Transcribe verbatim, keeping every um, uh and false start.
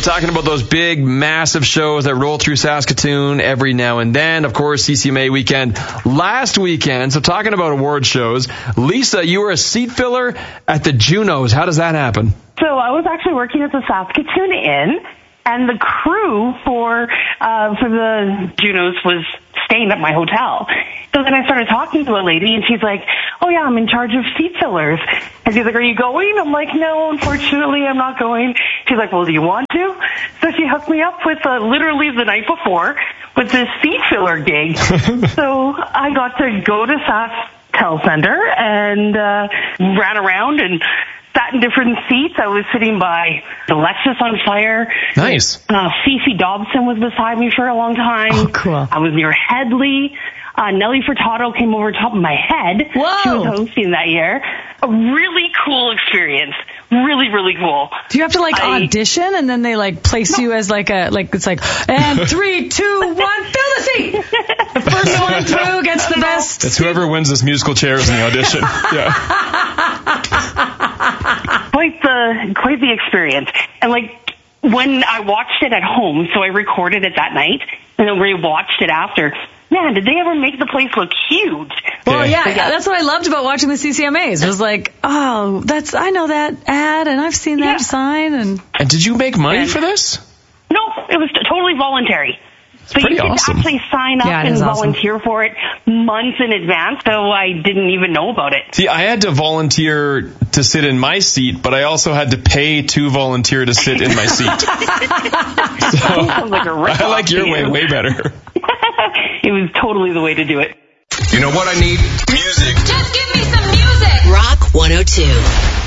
talking about those big, massive shows that roll through Saskatoon every now and then. Of course, C C M A weekend last weekend. So talking about award shows, Lisa, you were a seat filler at the Junos. How does that happen? So I was actually working at the Saskatoon Inn, and the crew for uh, for the Junos was staying at my hotel. So then I started talking to a lady, and she's like, oh, yeah, I'm in charge of seat fillers. And she's like, are you going? I'm like, no, unfortunately, I'm not going. She's like, well, do you want to? So she hooked me up with uh, literally the night before with this seat filler gig. So I got to go to Sask Tel Center and uh, ran around and sat in different seats. I was sitting by the Lexus on Fire. Nice. Uh, Fifi Dobson was beside me for a long time. Oh, cool. I was near Headley. Uh, Nelly Furtado came over top of my head. Whoa. She was hosting that year. A really cool experience. Really, really cool. Do you have to like I, audition and then they like place no. you as like a, like it's like, and three, two, one, fill the seat. The first one through gets the best. It's whoever wins this musical chairs in the audition. Yeah. Quite the, quite the experience. And like, when I watched it at home, so I recorded it that night and then rewatched it after. Man, did they ever make the place look huge? Well, yeah, yeah, that's what I loved about watching the C C M As. It was like, oh, that's I know that ad, and I've seen that yeah. sign. And and did you make money and, for this? No, it was totally voluntary. It's so pretty you could awesome. actually sign up yeah, and awesome. volunteer for it months in advance, so I didn't even know about it. See, I had to volunteer to sit in my seat, but I also had to pay to volunteer to sit in my seat. So, sounds like a rip-off I like your to way you. way better. It was totally the way to do it. You know what I need? Music. Just give me some music. Rock one oh two.